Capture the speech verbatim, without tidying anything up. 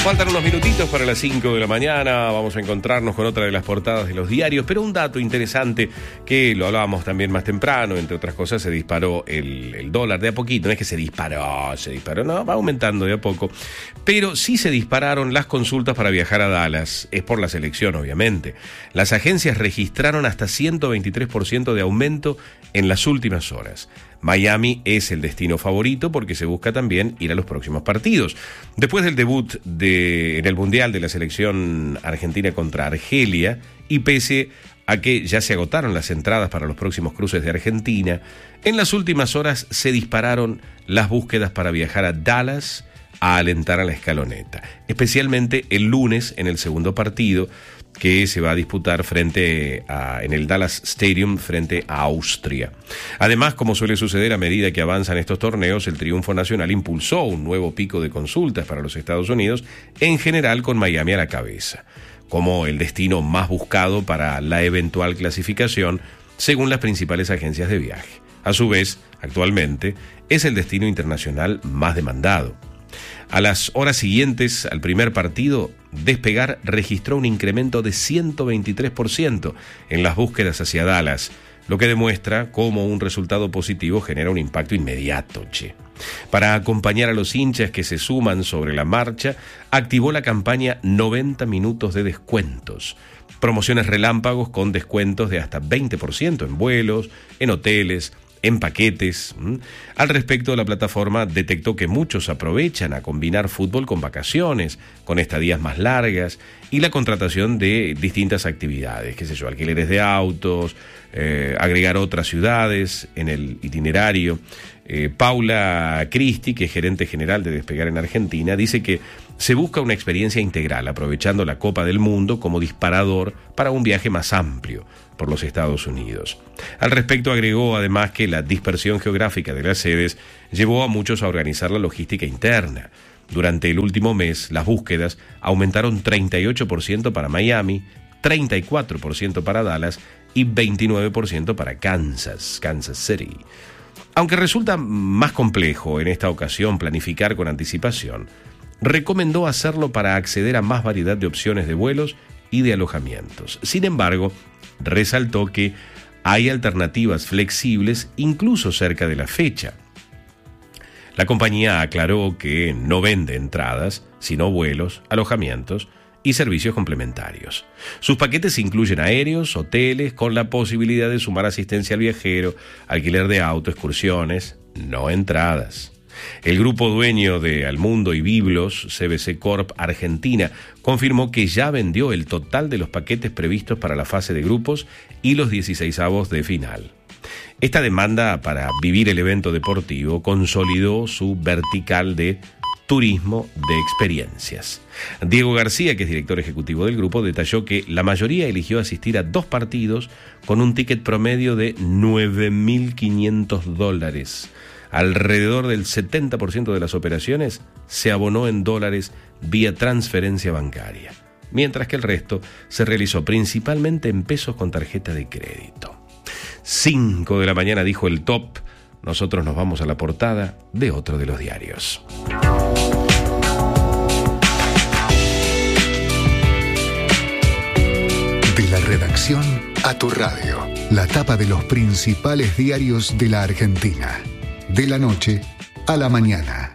Faltan unos minutitos para las cinco de la mañana, vamos a encontrarnos con otra de las portadas de los diarios, pero un dato interesante que lo hablábamos también más temprano, entre otras cosas se disparó el, el dólar de a poquito, no es que se disparó, se disparó, no, va aumentando de a poco, pero sí se dispararon las consultas para viajar a Dallas, es por la selección obviamente. Las agencias registraron hasta ciento veintitrés por ciento de aumento en las últimas horas. Miami es el destino favorito porque se busca también ir a los próximos partidos. Después del debut de, en el Mundial de la selección argentina contra Argelia, y pese a que ya se agotaron las entradas para los próximos cruces de Argentina, en las últimas horas se dispararon las búsquedas para viajar a Dallas a alentar a la escaloneta, especialmente el lunes en el segundo partido que se va a disputar frente a, en el Dallas Stadium frente a Austria. Además, como suele suceder a medida que avanzan estos torneos, el triunfo nacional impulsó un nuevo pico de consultas para los Estados Unidos, en general con Miami a la cabeza, como el destino más buscado para la eventual clasificación, según las principales agencias de viaje. A su vez, actualmente, es el destino internacional más demandado. A las horas siguientes al primer partido, Despegar registró un incremento de ciento veintitrés por ciento en las búsquedas hacia Dallas, lo que demuestra cómo un resultado positivo genera un impacto inmediato, che. Para acompañar a los hinchas que se suman sobre la marcha, activó la campaña noventa minutos de descuentos. Promociones relámpagos con descuentos de hasta veinte por ciento en vuelos, en hoteles, en paquetes. Al respecto, la plataforma detectó que muchos aprovechan a combinar fútbol con vacaciones, con estadías más largas y la contratación de distintas actividades, qué sé yo, alquileres de autos, eh, agregar otras ciudades en el itinerario. Eh, Paula Cristi, que es gerente general de Despegar en Argentina, dice que se busca una experiencia integral, aprovechando la Copa del Mundo como disparador para un viaje más amplio por los Estados Unidos. Al respecto, agregó además que la dispersión geográfica de las sedes llevó a muchos a organizar la logística interna. Durante el último mes, las búsquedas aumentaron treinta y ocho por ciento para Miami, treinta y cuatro por ciento para Dallas y veintinueve por ciento para Kansas, Kansas City. Aunque resulta más complejo en esta ocasión planificar con anticipación, recomendó hacerlo para acceder a más variedad de opciones de vuelos y de alojamientos. Sin embargo, resaltó que hay alternativas flexibles incluso cerca de la fecha. La compañía aclaró que no vende entradas, sino vuelos, alojamientos y servicios complementarios. Sus paquetes incluyen aéreos, hoteles, con la posibilidad de sumar asistencia al viajero, alquiler de auto, excursiones, no entradas. El grupo dueño de Almundo y Biblos, C B C Corp Argentina, confirmó que ya vendió el total de los paquetes previstos para la fase de grupos y los dieciseisavos de final. Esta demanda para vivir el evento deportivo consolidó su vertical de turismo de experiencias. Diego García, que es director ejecutivo del grupo, detalló que la mayoría eligió asistir a dos partidos con un ticket promedio de nueve mil quinientos dólares. Alrededor del setenta por ciento de las operaciones se abonó en dólares vía transferencia bancaria, mientras que el resto se realizó principalmente en pesos con tarjeta de crédito. cinco de la mañana dijo el top. Nosotros nos vamos a la portada de otro de los diarios. De la redacción a tu radio, la tapa de los principales diarios de la Argentina. De la noche a la mañana.